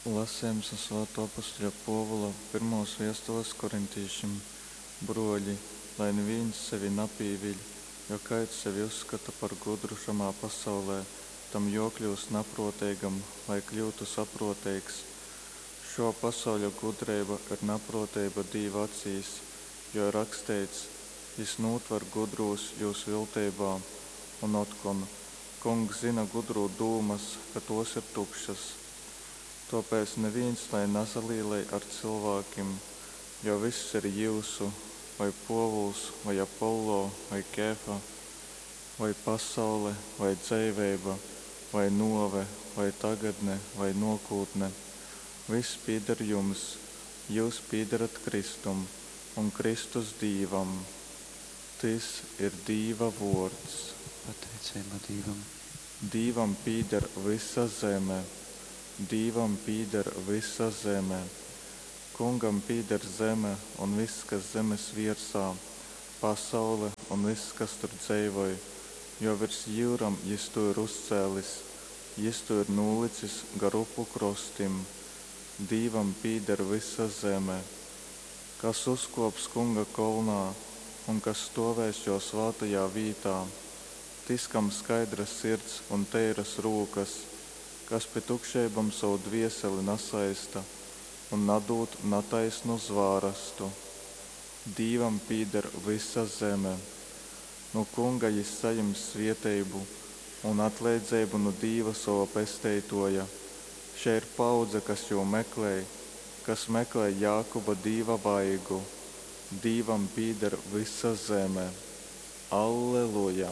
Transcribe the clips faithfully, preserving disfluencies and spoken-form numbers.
Lasījums no Svētā apostoļa Pāvila pirmās vēstules korintīšiem. Broļi, lai neviens sevi napīviļ, jo kāds sevi uzskata par gudru šamā pasaulē, tam jākļūst naprotīgam, lai kļūtu saprotīgs. Šo pasauļu gudrība ir naprotība Dieva acīs, jo ir rakstīts, Jis nūtver gudrūs jūs viltībā, un otkon, Kungs zina gudrū dūmas, ka tos ir tukšas. Tāpēc neviens lai nesalīlē ar cilvēkiem, jo viss ir jūsu, vai Povuls, vai Apollo, vai Kefa, vai pasaule, vai dzīvība, vai nove, vai tagadne, vai nākotne. Viss pieder jums, jūs piederat Kristum un Kristus Dievam. Tas ir Dieva vārds. Pateicība Dievam. Dievam pieder visa zeme. Dievam pieder visa zeme. Kungam pieder zeme un viss, kas zemes virsā, pasaule un viss, kas tur dzīvoja, jo virs jūram Jis to ir uzcēlis, Jis to ir nolicis gar upu krostim. Dievam pieder visa zeme. Kas uzkops Kunga kolnā un kas stovēs jo svētajā vītā, tis, kam skaidras sirds un teiras rūkas, kas pie tukšībām savu dvieseli nesaista un nadūt nataisnu zvārastu. Dievam pieder visa zeme. No Kunga Jis saņems svētību un atleidzību no Dieva sava pesteitoja. Šeit ir paudze, kas jau meklē, kas meklē Jākuba Dieva vaigu. Dievam pieder visa zeme. Alleluja!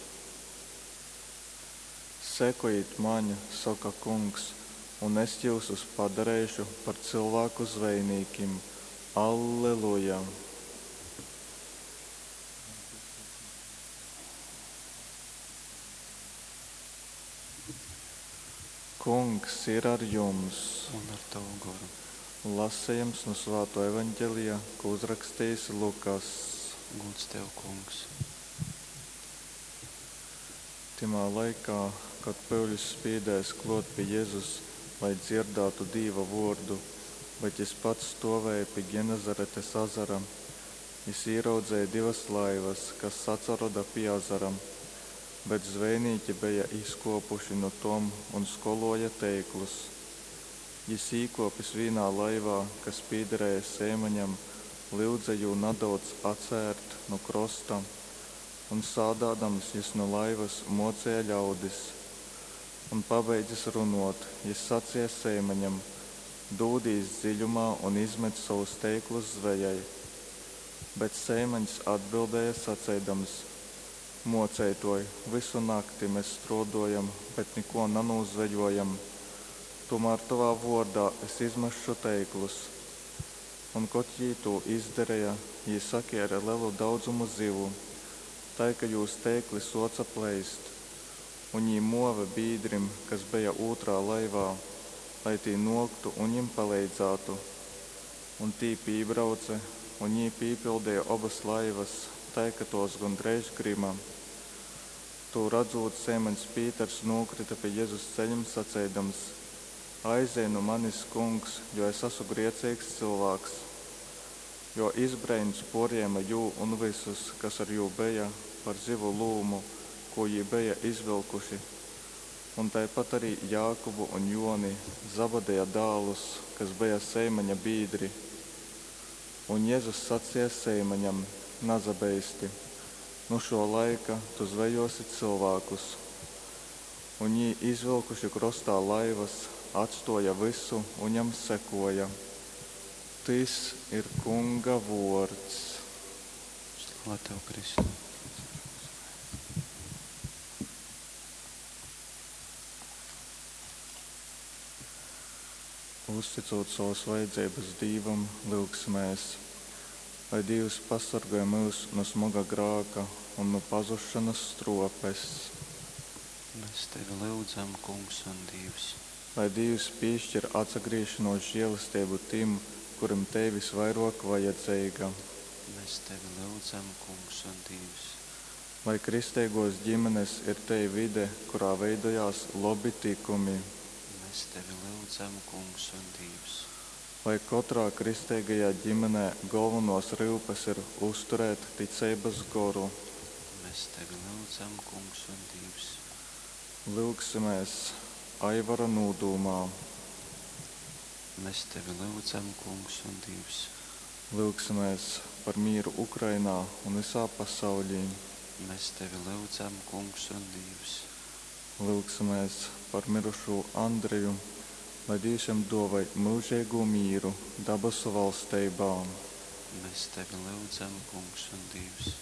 Sekojiet man, saka Kungs, un es jūs padarīšu par cilvēku zvejniekiem. Alleluja! Kungs ir ar jums. Un ar tavu garu. Lasījums no Svētā evaņģēlijā, ko uzrakstījis Lukas. Gods tev, Kungs. Timā laikā, kad peuļus spīdēs klot pie Jēzus, lai dzirdātu Dieva vārdu, bet Jis pats stāvēja pie Genezaretes ezera, Jis ieraudzēja divas laivas, kas saceroda pie ezera, bet zvejnieki bija izkopuši no tom un skoloja teiklus. Jis īkopis vienā laivā, kas piederēja sēmaņam, lūdza jū nedaudz atcērt no krosta, un sādādams Jis no laivas mocēja ļaudis. Un pabeidzis runot, Jis sacīja sēmaņam, dūdīs dziļumā un izmet savus teiklus zvejai. Bet sēmaņs atbildēja sacēdams, mocētoj, visu nakti mēs strādājam, bet neko nenūzveļojam. Tomēr tavā vārdā es izmešu teiklus. Un, kad jī to izdarīja, jī saķēra lielu daudzumu zivu, tā ka jūs teikli soca pleist, un jī mova bīdrim, kas bija otrā laivā, lai tī noktu un jim palīdzētu. Un tī pībrauce, un jī pīpildīja obas laivas, tā ka tos gandrīz grima. To redzot, sēmaņs Pīters nokrita pie Jēzus ceļam sacēdams, aizej no manis, Kungs, jo es esmu griecīgs cilvēks, jo izbraiņas porjēma jū un visus, kas ar jū bija, par zivu lūmu, ko jī bija izvilkuši, un tāpat arī Jākubu un Joni, Zabadeja dēlus, kas bija sēmaņa bīdri. Un Jēzus sacīja sēmaņam, nazabeisti, no šo laika tu zvejosi cilvēkus. Un jī izvilkuši krostā laivas, atstoja visu un jam sekoja. Tas ir Kunga vārds. Slava tev, Kristu. Uzticot savas vajadzības Dievam, lūgsimies, lai Dievs pasargāja mūs no smaga grāka un no pazušanas stropes. Mēs tevi lūdzam, Kungs un Dievs. Lai Dievs piešķir atsagriešanos žēlastību tim, kurim tevis vairāk vajadzīga. Mēs tevi lūdzam, Kungs un Dievs. Lai kristīgos ģimenes ir te vide, kurā veidojās labi tikumi. Mēs tevi lūdzam, Kungs un Dievs. Lai katrā kristīgajā ģimenē galvenos rūpes ir uzturēt ticības garu. Mēs tevi lūdzam, Kungs un Dievs. Lūgsimies Aivara nūdūmā. Mēs tevi lūdzam, Kungs un Dievs. Lūgsimies par mīru Ukrainā un visā pasaulī. Mēs tevi lūdzam, Kungs un Dievs. Lūgsimies par mirušo Andreju, lai Dievs viņam dāvā mūžīgu mīru dabasu valstībā. Mēs tevi lūdzam, Kungs un Dievs.